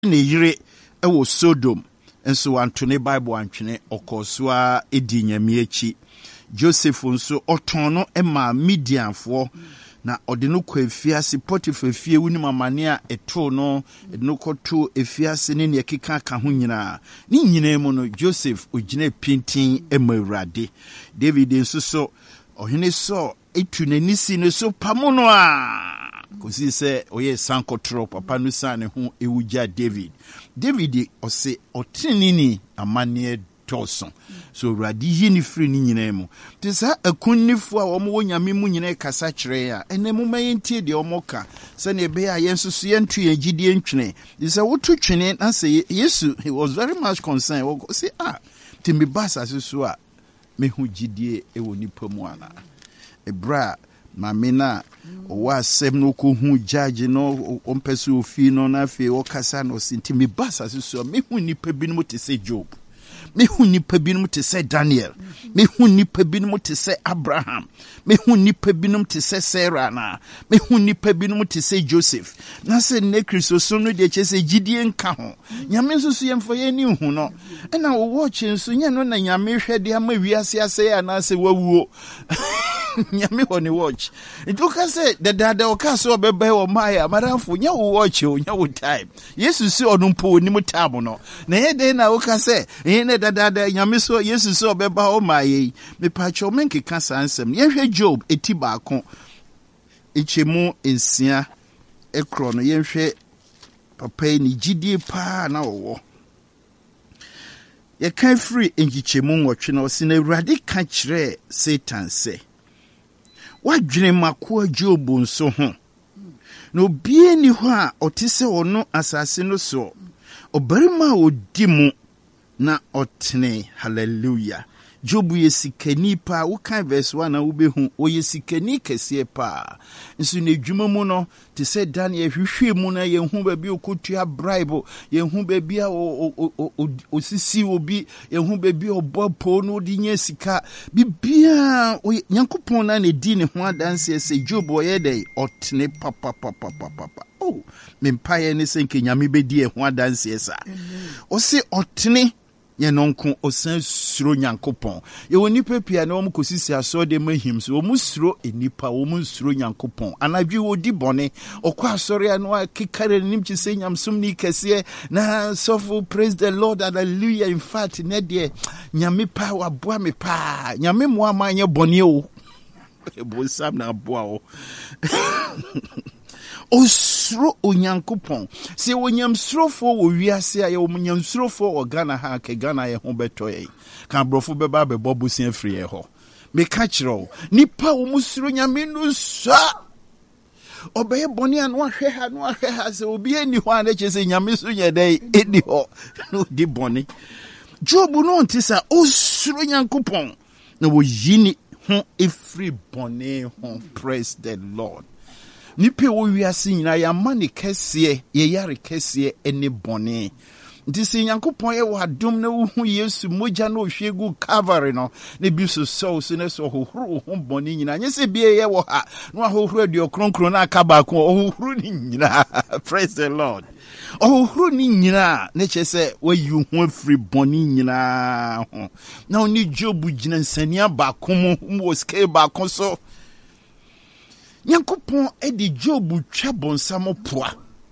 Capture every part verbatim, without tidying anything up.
ne yire ewo Sodom enso antone Bible antwene okosua edi nyame achi. Joseph nso otono ema Midianfo na ode no kwa efiase Potiphar fie wuni mamane a eto no ede no koto efiase ne ne keka ka ho nyina ni nyina mu no Joseph ogina pintin ema Awurade. David nso so ohene so etu nanisi ne so pamono a kosi se oye sankotro papa no sa ne ho ewuja David. David ose otinini amane Toson. So radi yini free ni nyina mu. Te sa akunnifu a omo wo nyame mu nyina kasa kyerɛ a ene mu mayentie de omo ka. Se ne be a yensusu yentu yegidie ntwene. Te sa wotu twene na se Yesu, he was very much concerned. Wo say ah, te me basa so a me hu gidie e wo nipa mu ana. Ebra mamena o asem no ko hu judge no ompese ofi no na fe wo kasa no sinti me basa so me hu nipa binom te se Job. Me hu nipa binom te se Daniel. Me hu nipa binom te se Abraham. Me hu nipa binom te se Sarah na. Me hu nipa binom te se Joseph. Na se ne Kristo so no de che se gidie nka ho. Nyame nso so yemfo ye ni hu no. E na wo watch nso nya no na nyame hwede ama wiase ase ana se wawuo. Nyame ho ni watch. Nto ka se the dada o ka so obebe o maya maramfo nya wo watch o nya wo time. Yesu si onumpo onim time no. Na ye de na wo ka se e ne dada nyame so Yesu so obeba o maye. Me pa cho menke ka sansem. Ye hwe Job eti baako. Echemu ensia ekro no ye hwe papa ni gidie pa na wo. Ye kan free engichemu nwotwe no se na Awurade ka kire Satan se wadwene makoa Job nso ho na obie ni ho a otise ono asase no so obarima odi mu na otene. Hallelujah. Job yesikani pa ukan verse one na ubehu o yesikani kese pa nso na dwuma mu no te se Daniel hwehwe mu na ye hu ba bi okotua bribe ye hu ba bi a osisi obi ye hu ba bi obopo no di nya sika bibia Nyankopon na ne di ne ho adanse se Job oye dey otene papa papa papa. Oh mempaye ne se nke nyame be di e ho adanse sa o se otene ye nonko osan suro Nyankopon ye woni pepia na omu kosisi aso de mahim so omu suro enipa omu suro Nyankopon anadwi wodi bone okwa asore anu akekare nim chi se nyamsum ni kese na sofu praise the Lord, hallelujah. In fact ne de nyame pa waboa me pa nyame mo amanye bone o ebo sam na aboa o osuro Onyankopon se wonyamsurofo wo wiase a ye wonyamsurofo o Ghana ha ke Ghana ye ho beto ye kan brofo beba be bobusia free ye ho me ka kiro nipa wo musuro nyame no sa obeye boni anu ahwe ha no ahwe ha se obi eni ho ane che se nyame so ye dai eni ho no di boni. Job no ntisa osuro Nyankopon na wo yini ho every boni ho. Praise the Lord. Nipe wo wiase nyina ya mane kese ye yare kese ene bone nti se Nyankopon ye wadom na wo hu Yesu moja na ohwegu Calvary no ne bi so so so ne so hohoro ho bone nyina nye se bie ye wo ha no hohoro adu kronkron na aka ba ko hohoro ni nyina. Praise the Lord. Hohoro ni nyina ne che se wayi hu afri bone nyina ho na oni Job gina nsania ba ko mo scale ba ko so Nyankopon e di Job twa bonsam poa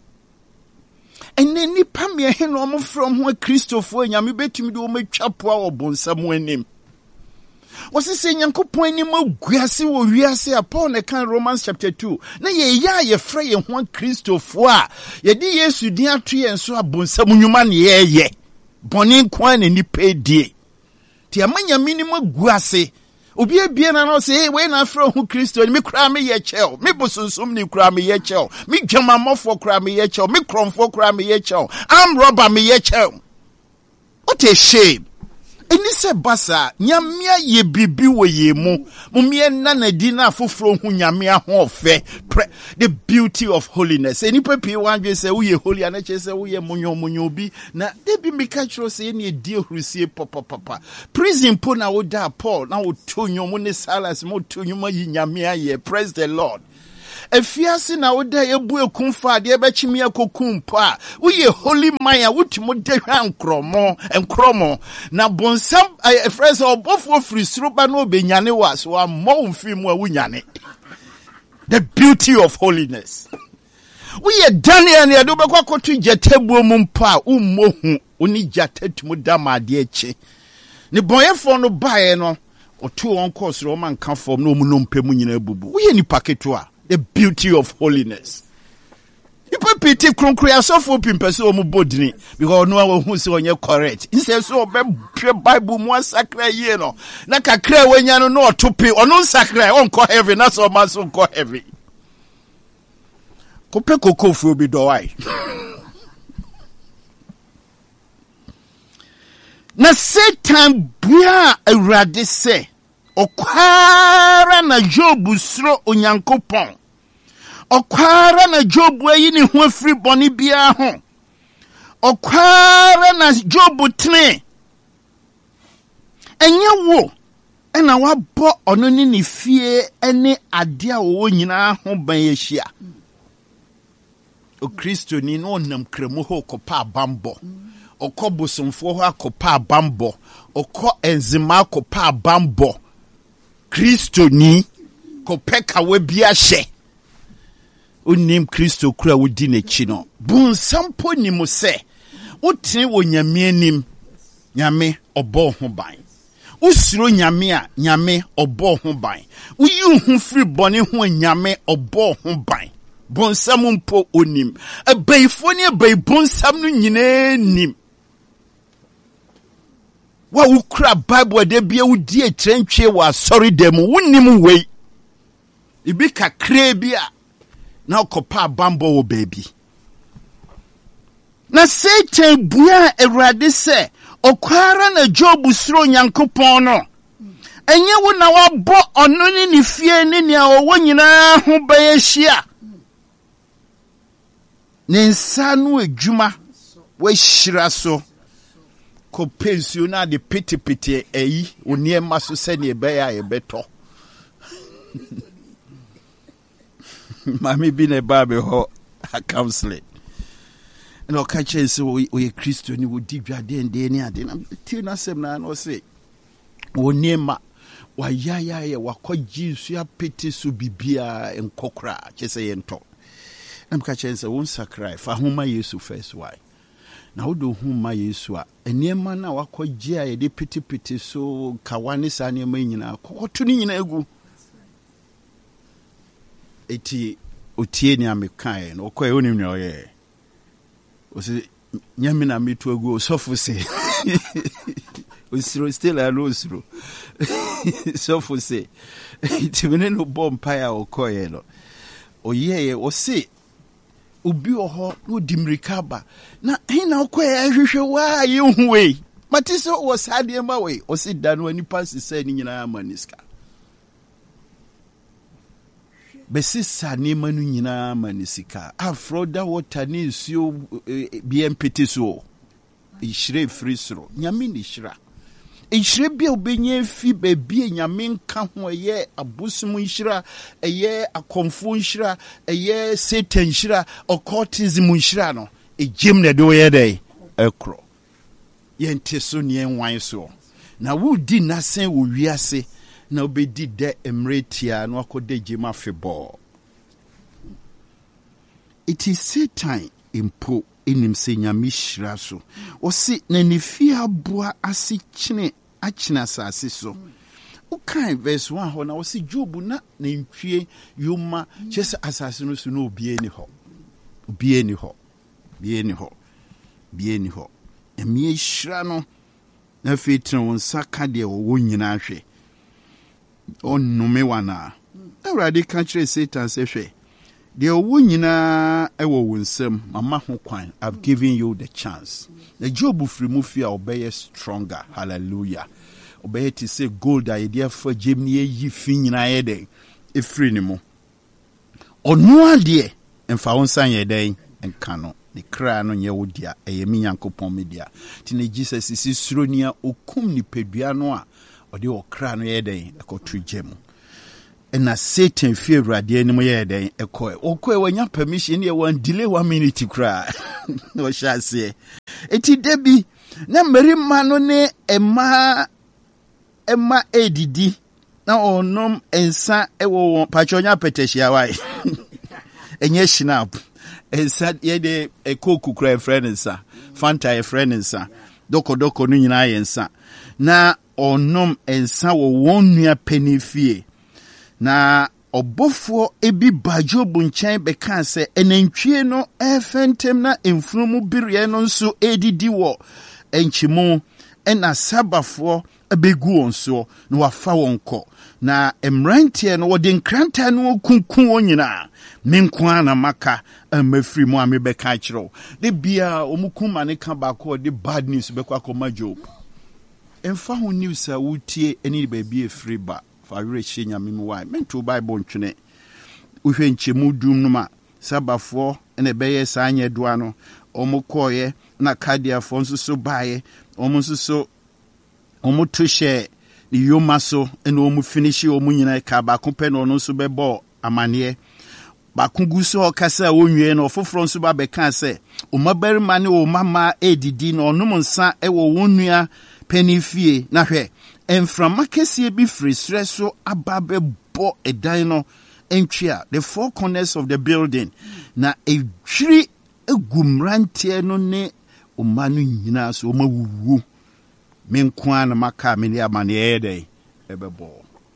ene nipa me he no mo from ho Christopher nyame betumi de o matwa poa wo bonsam anim wose se Nyankopon ani maguase wo wiase a Paul ne kan Romans chapter two na ye ya ye fra ye ho Christopher a ye di Yesu din ato ye nso abonsam nwuma ne ye ye bone kwan na nipa die ti amanya mini maguase obi ebie na no say we na afro hu Kristo ni me kura me ye chel me bosonsum ni kura me ye chel me dwamamofo kura me ye chel me kromfo kura me ye chel am robber me ye chel. What a shame. Eni se basa nyamia ye bibi wo ye mu mumie na na di na afoforo hu nyamia ho ofe the beauty of holiness. Eni pepi wanwe se wo ye holy ana che se wo ye munyo munyo bi na de bi meka chiro se eni edi ohrusie papa papa prison po na wo da Paul na wo tonyo mu ne Silas mo tonyo ma yi nyamia ye. Praise the Lord. Efiase na wo da ebu ekun fa de be chimi akokun pa. Wo ye holy man a wotimo de hwa nkromo, nkromo. Na bonsam e friends obofo free suro ba no benyane was wa mo mfi mu a wunyane. The beauty of holiness. We ye Daniel ne do be kwakotu jatebuo mu mpa ummohu oni jatetumu dama de echi. Ne boyefo no bae no otu on course ro man kan form no mu no mpemu nyina bubu. We ye ni paketo a the beauty of holiness. You put pity kronkria so for pimpese o mu bodini because no one who say onye correct. He say so be Bible mu sacred ye no. Na kakra wanya no no otope ono sacred on ko heaven na so man so ko heaven. Kope koko fu bi do wai. Na Satan bua Awurade se okwara na Job suro Onyankopɔn. Okwara na Job ayi ne ho afiri bɔne bia ho. Okwara na Job tene. Enye wo ena wabɔ ɔno ne ne fie ene ade a wo nyina ho ban yehia. O Kristo ni no nam kremu ho kopa bambo. Oko bosomfo ho akopa bambo. Oko enzima kopa bambo. Kristo ni kopeka we bia hye. Onim Kristo kura wodi n'echi no. Bunsampo ni mo se. Wotene wo nyame anim. Nyame obo ho ban. Usiro nyame a nyame obo ho ban. Uyi hu firi bone ho nyame obo ho ban. Bonsam mpo onim. Abaifo ne abai bonsam no nyina nim. Wa ukra Bible de bia wudi etrentwe wa sorry dem wonim wei. Ibi kakra bia na okopa bambo wo baby. Na Satan bua Awurade se okwara na Job suro Nyankopɔn no. Enye wo na wabɔ ɔno ne ne fie ne nea ɔwɔ nyina ho bayehia. Nensa no adwuma we hyira so ko pensuo na de petepete ayi onie maso se ne be ya ye beto. Mami bi ne ba be ho a counseling. No ka chense wo ye Kristo ni wo di dwade ende ni ade na ti na sem na no se onie ma wa ya ya ye wakɔgye nsu apete so bibia enkokra chese ye nto. Nam ka chense won sakrai fa homa Yesu first why. Na wodo homa Yesu a eniema na wakɔgye a ye de pete pete so kawane sa ne ma nyina kokoto ni nyina egu. Eti otie ni amekan no okoye onim ne oye. Osi nyame na metu egu osofo se. Osiro still a osiro. Sofo se. Eti mene no bompa ya okoye no. Oyeye osi obi oho no dimrika ba na hina okoye ahwehwe wa ye huwe. Matiso wo sade ma we osi danu ani pass se ni nyina amaniska. Besisa ni manu nyina manisika afroda water ni nsuo bia mpete so ihire frisro nyame ni hira ihire bia obenye fi bebie nyame nka ho ye abusum hira eye akomfo hira eye satan hira occultism hira no ejim na do ye dey ekro ye nteso ne enwan so na wudi nasen wo wiase na obedi de emretia no akode jema febo. It is Satan impo enim se nyame hira so o se na nefi aboa ase kyene akyena asase so. Ukai verse one ho na o se Job na na ntwie yoma chese asase no so na obie ni ho obie ni ho bie ni ho bie ni ho emi hira no na fetren won saka de wo nyina hwe onnume wana. Awurade ka kire Satan se hwe de owo nyina ewo wonsem mama ho kwan. I've given you the chance. The Job free mu fi a obeye stronger. Hallelujah. Obeye ti say gold a ye for gemni yi fi nyina ye den e free ni mu onu ade emfa wonsan ye den enka no ne kra no nye wodia eye mi Nyankopon media ti ne Jesus si sronia okum ni pedua no a ode okra no ye den ekotu gemu na Satan fear Awurade anim yɛ den ɛkɔ ɔkɔ wanya permission yɛ wan delay one minute kra no hyase eti debi na mmarima no ne ɛma ɛma edidi na onom ensa ɛwɔ wɔn pachonya peteshia wai enye shinap ensa ye de ekoku kra friend nsa fanta ye friend nsa doko doko no nyina ye nsa na onom ensa wo wɔn nua penifie na obofo ebi bajobu nkyɛn bɛka sɛ enantwie no ɛfɛntem na emfunumu biriɛ no nso edidi wɔ enchimu ɛna sabafo abegu wɔn so na wafa wɔn kɔ na emrantie no wɔde nkranta no kunkun wɔn nyinaa menkwa na maka amafiri mu amebɛka kyerɛw de bia omukuma ne ka baako de bad news bɛkɔ akɔma Job emfa ho news a wutie eni baabi efiri ba fa werɛ hye nyame mu wai mento bible ntwene uhwɛ nkyemu dum no ma sabafo ene bɛyɛ saa nyɛ doa no omukɔye na kadiafo nso so bae omo nso so omo to hye ni yoma so ene omo finish omo nyina ka ba ko pɛ no no so bɛbɔ amane ba ko gu so okasa wonwie no foforo nso ba bɛka sɛ omabarima ne o mama edidi no onom nsa ɛwɔ wonua penifie na hwɛ emframa kɛsie bi frisre so aba bɛbɔ edan no entwia the four corners of the building na edwiri egumrantie no ne omanu nyina so omawuwu menkwa na maka me ne amane yɛdɛ ɛbɛbɔ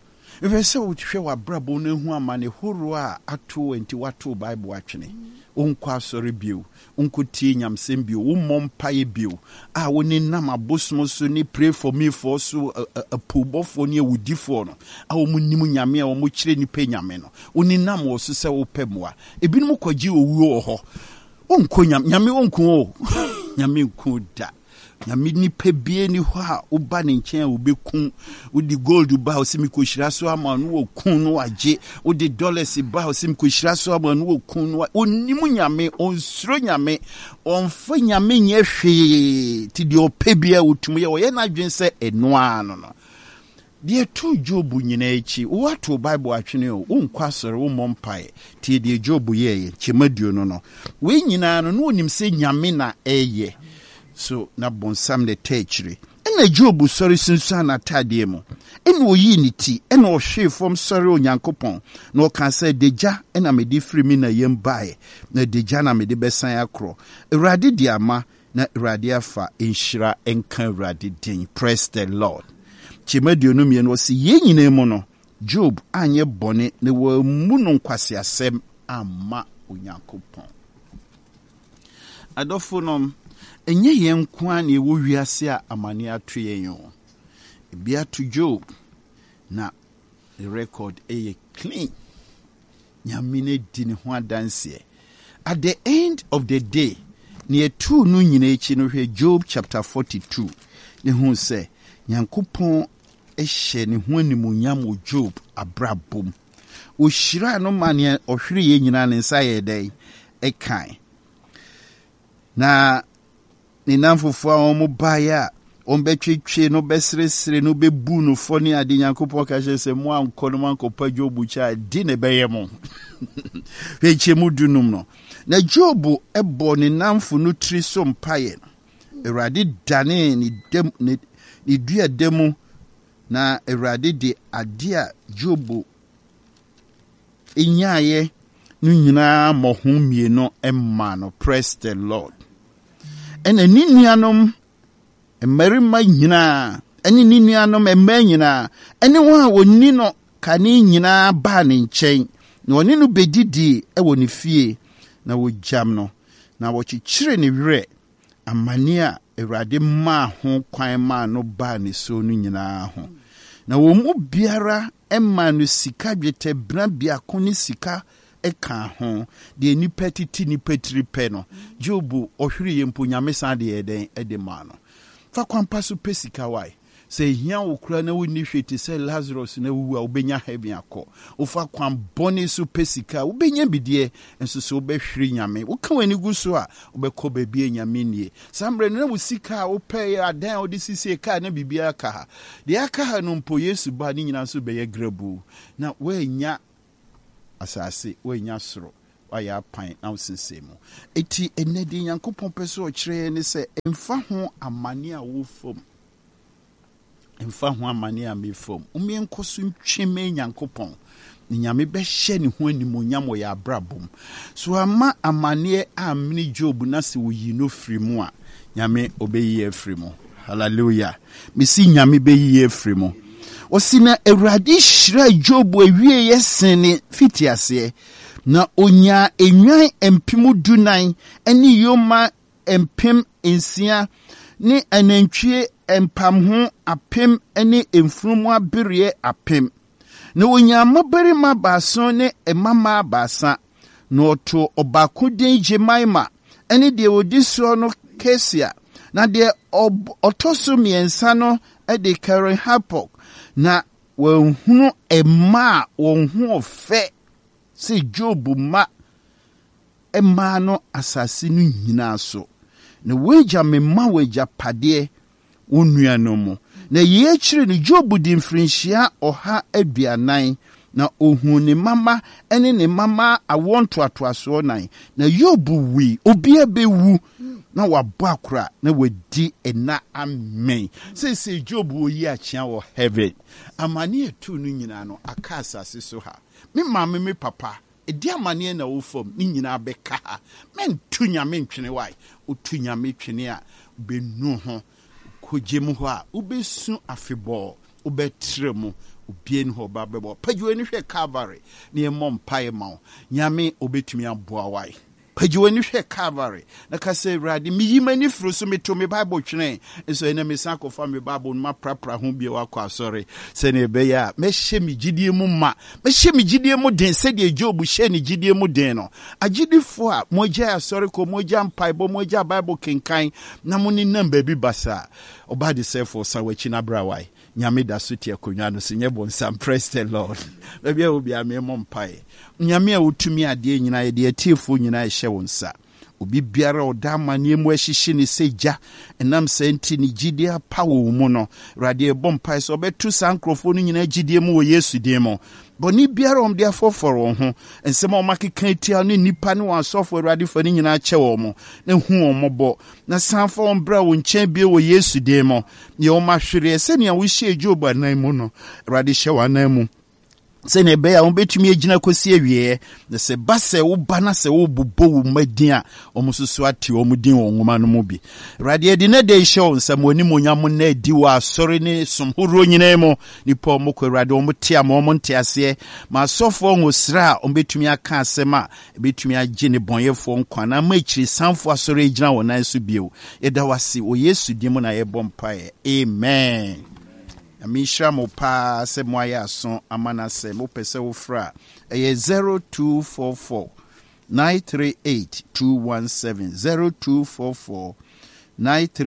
if I say wohwɛ wabrabo no hu amane horo a ato enti wato bible atwene onkwa sɔre bio onkotie nyamsem bio wo mompaye bio a woni nam abosom so ni pray for me for so apobofo ne awudifo no a wo munim nyame a wo kyire ni pe nyame no woni nam wo so sɛ wo pɛmoa ebinom kwagye owuo wɔ hɔ onko nyame nyame onko o nyame nko da nyame ni pe bie ni hɔ a wo ba ne nkyɛn a wo bekun wo di gold ba wo simi kohyira so ama no wo kun no agye wo di dollars ba wo simi kohyira so ama no wo kun no onimu nyame onsuro nyame onfa nyame nyɛ hwee ti di opɛ bia wo tum yɛ wo yɛ na dwen sɛ enoa no no de to Job nyina echi wo ato bible atwene o wonkwa sɔre wo mompae ti de Job yɛ yɛ kyemaduo no no we nyina no no onim sɛ nyame na ɛyɛ so na bonsam de techri ena Job sɔre sunsun na tade mu ena oyi ni ti ena ohwe fom sɔre onyankopɔn na ɔka sɛ deja ena me di free mi na yem bae na deja na me de besan akro Awurade di ama na Awurade afa enhyira enka Awurade din. Praise the Lord. Chimadio no mie no si ye nyina mu no Job anye bone ne wa mu no nkwase asɛm ama onyankopɔn adofonom enye yen kwa na ewo wiase a amane ato yen yo bia to Job na the record e clean nyamine di ne ho adanse at the end of the day ne etu no nyina echi no hwe Job chapter forty-two ne hu se nyankopɔn ehye ne ho animunyam o Job abrabom o hyira no mane ohwere ye nyina ne nsa ye dai e kan na ni namfofo a omo baya ombetwetwe no besresre no bebu no fo ne ade nyankopɔn ka hye se mo anko no mankopa Job cha di ne beye mo weche mu dunum no na Job ebo ne namfo no tri so mpaye Awurade dane ni dem ni ni dua demu na Awurade de ade a Job enyaye no nyina mohum mie no emma no. Praise the Lord. Ene ni nuanom mmarima nyina ene ni nuanom emma nyina ene wo a woni no kane nyina ba ne nkyɛn na woni no bedidi e woni fie na wo jam no na wo kyekyere ne werɛ amane a Awurade ma ho kwan ma no ba ne so no nyina ho na wo mu biara emma no sika dwetɛ bra bia ko ne sika eka ho de nipa titi nipa tripe no Job ohwiri yempo nyame san de eden ede ma no fa kwampa so pesika wai Say here ukra na woni hwete say Lazarus na wu a ubenya heaven akọ. Ofa kwan bone so pesika ubenya bidie enso so obehwiri nyame. Woka wani gu so a obekọ baabi nyame nie. Sambre na wo sika opɛ adan odi sisi ka na bibia ka ha. De aka ha no mpo Yesu ba ni nyina so beye grabu. Na we nya asase we nya soro. Waya pan na usensemu. Eti enedi Nyankopɔn pɛ so ɔkyerɛ ne sɛ emfa ho amane a wo fom. Emfa ho amane a me fom. Umi enko so ntweme Nyankopɔn. Ni nyame bɛhyɛ ne ho animonyam wɔ yɛ abrabom. So ama amane a mini Job na se wo yi no firi mu a nyame obeyi afiri mu. Hallelujah. Misi nyame beyi afiri mu. Osina Awurade hyira Job awie yɛsene fitiase. Na onya enwan empim dunan eni yoma empim ensia ni anantwie empam ho apem eni emfurumu abere apem. Na onya mabarima baaso ne emama baasa. Na oto obako den Jemaima eni de odi so no Kesia. Na de otoso miensa no e de Karen Hapok. Na wonhunu ema wonhu ofe se Job ma ema no asase no nyina so. Na weja me ma weja pade onua no mu. Na ye kire ni Job di mfrinhia oha aduanan na ohun ne mama ene ne mama awonto atoaso nan. Na Job wi obi abewu na wabɔ akora na wadi ena amen. Say say Job wo yi achia wo heaven. Amane etu no nyina no aka asase so ha. Me mama me papa edi amane na wo fom ni nyina beka ha. Men tu nyame ntwene wai. O tu nyame twene a benu ho. Kogem ho a ubesu afebɔ. Ubetre mu obien ho ba bebo. Padwo ni hwe Calvary ne emom pae ma. Nyame obetumi aboa wai. Pajiwani hwe Calvary na kase Awurade mi yimani furu so meto me Bible twene enso ene me san kofa me Bible ma prapra ho bia wakɔ asɔre se ne be ya me hye me gidie mu ma me hye me gidie mu den se de Job hye ne gidie mu den no agidifo a mogya asɔre ko mogya mpai bo mogya Bible kenkan na mo ni namba bi basa oba de sefo sa wachi na brawai nyame da so tie konwa no se nyebo nsam. Praise the Lord. Bia obi a me mom pai nyame a wotumi ade nyina ye de atiefo nyina ehye wonsa obi biara oda amane mu ahyehye ne seja enam senti ne gidie pa wo mu no rade bom pai so betu sankrofo no nyina gidie mu wo Yesu din mo boni biara om de afoforo ho ensem o makeka tia no nipa ne wansofo rade fa ne nyina che wo mo na hu o mobo na sanfo on bra wo nchen bie wo Yesu din mo ye o mahwere se ne a wo hye Job anan mu no rade hye wanan mu se ne be ya on betumi agina kosi awie na se ba se wo ba na se wo bobo wo madin a omususu ate wo mudin wo nwoma no mu bi rade de na de show nsam oni monyam na adi wa asori ne somhoro nyina mu ni po mo ko rade wo mte am wo mte ase ma sofo ngosra on betumi aka asema betumi age ne bonyefo nkwa na ma akiri sanfo asori agina wo nan so bio eda wase wo Yesu di mu na ye bompae amen. Amisha mo pa se mo aya so amana se mo pese wo fra e zero two four four nine three eight two one seven zero two four four nine three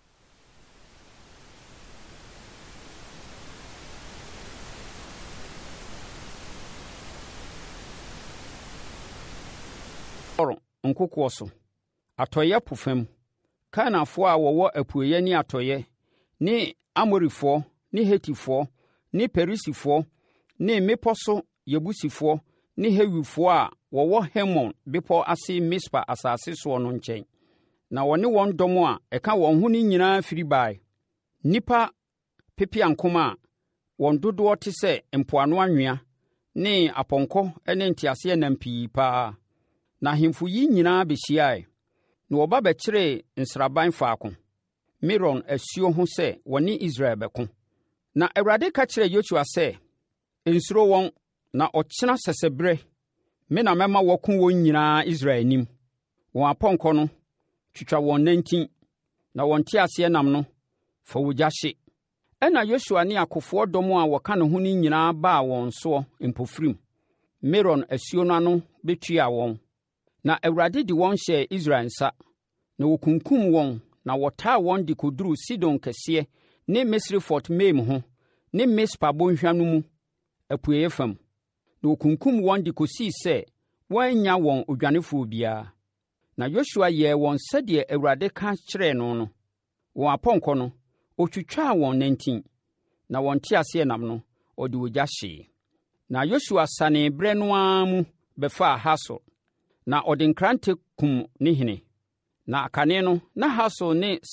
Oro nkokwo so atoye pofam Kanaafo a wɔwɔ apueye ni atoye ni Amorifo ni Hetifo, ni Perisifo, ni Meposo Yebusifo, ni Hewifo a wɔwɔ Hemon bepɔ ase Mispa asase so no nkyɛn. Na wɔne wɔn dɔm a ɛka wɔn ho ni nyinaa firi bae. Nipa pepiankoma a wɔn dodoɔ te sɛ mpoano anwea ne apɔnkɔ ne nteaseɛnam pii paa. Na ahemfo yi nyinaa behyiae. Na wɔba bɛkyeree nsraban faako. Meron asuo ho sɛ wɔne Israel bɛko. Na Awurade ka kyerɛ Yosua sɛ, ensuro wɔn na ɔkyena sɛsɛbrɛ, me na mɛma wɔko wɔn nyinaa Israel anim. Wɔn apɔnkɔ no, twitwa wɔn nantin, na wɔn nteaseɛnam no, fa wogya hye. Ɛna Yosua ne akofoɔ dɔm a wɔka ne ho no nyinaa baa wɔn soɔ mpofirim. Meron asuo no ano bɛtua wɔn. Na Awurade de wɔn hyɛɛ Israel nsa, na wɔkunkum wɔn na wɔtaa wɔn de kɔduru Sidon kɛseɛ ne Misrefot Maim ho ne Mispa bɔnhwa no mu apueeɛ fam, na wɔkunkum wɔn de kɔsii sɛ wɔannya wɔn odwanefoɔ biara. Na Yosua yɛɛ wɔn sɛdeɛ Awurade ka kyerɛɛ no no. Wɔn apɔnkɔ no, ɔtwitwaa wɔn nantin, na wɔn nteaseɛnam no, ɔde ogya hyee. Na Yosua sanee berɛ no ara mu bɛfaa Hasor, na ɔde nkrante kum ne hene. Na akane no, na Hasor ne